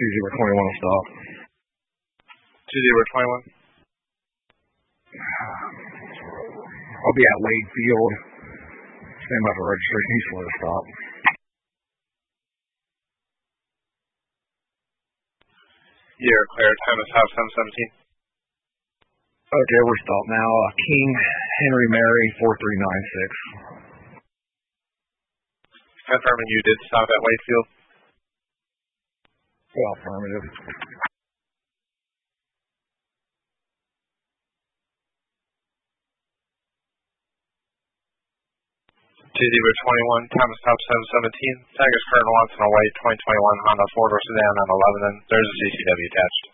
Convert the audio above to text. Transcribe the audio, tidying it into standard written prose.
2021 will stop. 2021. I'll be at Wade Field. Stand by for registration. He's slow to stop. You're clear. Time is 7:17. Okay, we're stopped now. King Henry Mary 4396. Confirming you did stop at Wakefield. Well, affirmative. 2021. Time is 7:17. Tag is current wants on a white 2021 Honda 4-door sedan on 11, and there's a CCW attached.